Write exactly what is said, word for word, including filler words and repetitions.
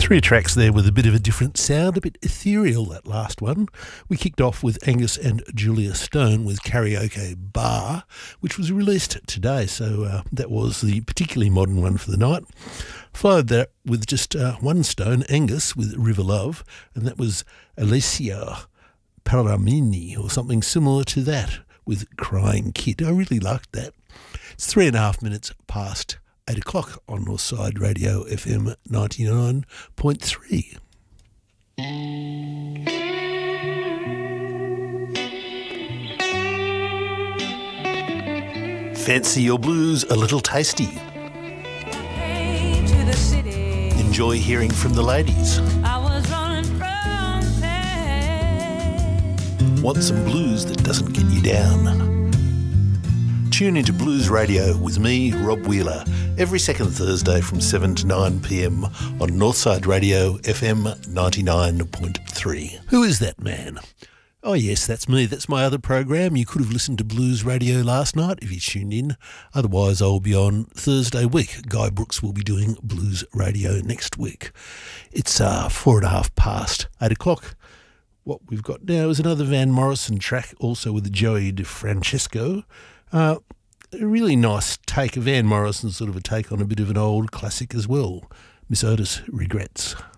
Three tracks there with a bit of a different sound, a bit ethereal, that last one. We kicked off with Angus and Julia Stone with Karaoke Bar, which was released today, so uh, that was the particularly modern one for the night. Followed that with just uh, one Stone, Angus with River Love, and that was Alessia Paramini or something similar to that with Crying Kid. I really liked that. It's three and a half minutes past eight o'clock on Northside Radio F M ninety-nine point three. Fancy your blues a little tasty? To the city. Enjoy hearing from the ladies. I was running from pain. Want some blues that doesn't get you down? Tune into Blues Radio with me, Rob Wheeler, every second Thursday from seven to nine p m on Northside Radio F M ninety-nine point three. Who is that man? Oh yes, that's me. That's my other program. You could have listened to Blues Radio last night if you tuned in. Otherwise, I'll be on Thursday week. Guy Brooks will be doing Blues Radio next week. It's uh, four and a half past eight o'clock. What we've got now is another Van Morrison track, also with Joey DeFrancesco. Uh, a really nice take of Van Morrison, sort of a take on a bit of an old classic as well. Miss Otis Regrets.